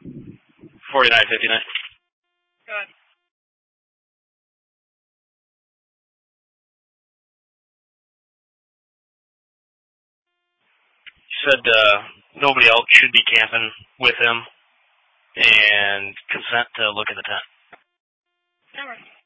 4959. Go ahead. You said nobody else should be camping with him, and consent to look at the tent. That works.